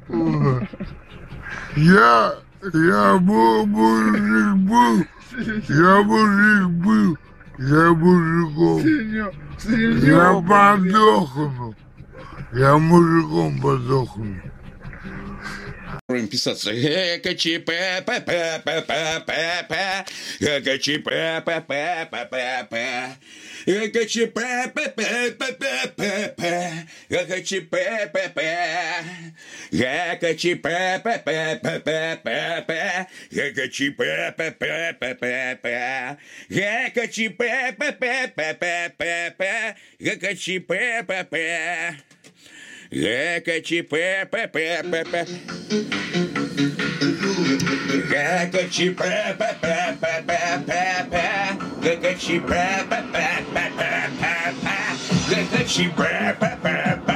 Я мужик был, я мужиком. Я подохну. Я мужиком подохну. Будем писаться. ГКЧП, ПП, ГКЧП, ПП, ГКЧП, ПП, ГКЧП, ПП, ГКЧП, ПП, ГКЧП, ПП, ГКЧП, ПП, ГКЧП, ПП. ГКЧП, ПП, ГКЧП, ПП, ГКЧП, ГКЧП,